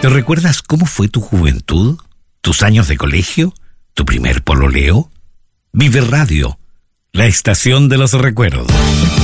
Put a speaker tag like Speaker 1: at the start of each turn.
Speaker 1: ¿Te recuerdas cómo fue tu juventud? ¿Tus años de colegio? ¿Tu primer pololeo? Vive Radio, la estación de los recuerdos.